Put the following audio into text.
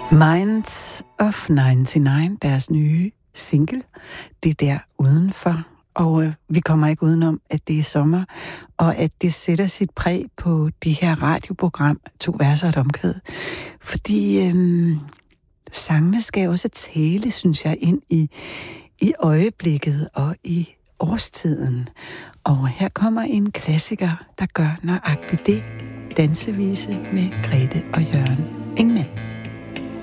Minds of 99, deres nye single, det er der udenfor. Og vi kommer ikke udenom, at det er sommer, og at det sætter sit præg på det her radioprogram, 2 verser og et omkvæd. Fordi sangene skal også tale, synes jeg, ind i øjeblikket og i årstiden. Og her kommer en klassiker, der gør nøjagtigt det. Dansevise med Grete og Jørgen Ingemann.